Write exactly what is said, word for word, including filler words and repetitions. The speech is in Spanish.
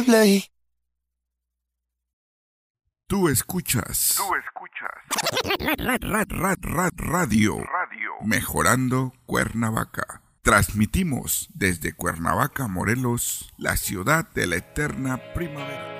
play. Tú escuchas. Tú escuchas. Rad, rad, rad, rad, radio. Radio. Mejorando Cuernavaca. Transmitimos desde Cuernavaca, Morelos, la ciudad de la eterna primavera.